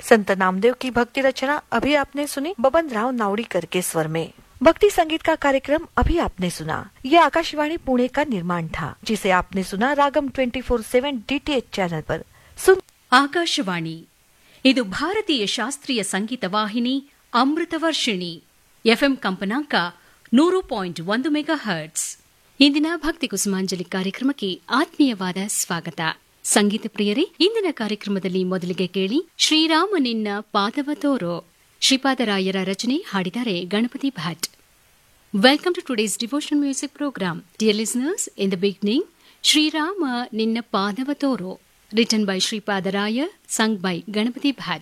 संत नामदेव की भक्ति रचना अभी आपने सुनी बबन राव नावड़ीकर के स्वर में। भक्ति संगीत का कार्यक्रम अभी आपने सुना। यह आकाशवाणी पुणे का निर्माण था, जिसे आपने सुना रागम 24/7 DTH चैनल पर। ಆಕಾಶವಾಣಿ ಇದು ಭಾರತೀಯ ಶಾಸ್ತ್ರೀಯ ಸಂಗೀತ ವಾಹಿನಿ ಅಮೃತವರ್ಷಿಣಿ ಎಫ್ಎಂ ಕಂಪನಾಂಕ 100.1 ಮೆಗಾಹರ್ಟ್ಸ್. ಇಂದಿನ ಭಕ್ತಿ ಕುಸುಮಾಂಜಲಿ ಕಾರ್ಯಕ್ರಮಕ್ಕೆ ಆತ್ಮೀಯವಾದ ಸ್ವಾಗತ. ಸಂಗೀತ ಪ್ರಿಯರೇ, ಇಂದಿನ ಕಾರ್ಯಕ್ರಮದಲ್ಲಿ ಮೊದಲಿಗೆ ಕೇಳಿ ಶ್ರೀರಾಮ ನಿನ್ನ ಪಾದವ ತೋರೋ. ಶ್ರೀಪಾದರಾಯರ ರಚನೆ ಹಾಡಿದ್ದಾರೆ Ganapati Bhat. Welcome to today's devotional music program. Dear listeners, in the beginning Shriram ನಿನ್ನ ಪಾದವ ತೋರೋ, written by Sripadaraya, sung by Ganapati Bhatt.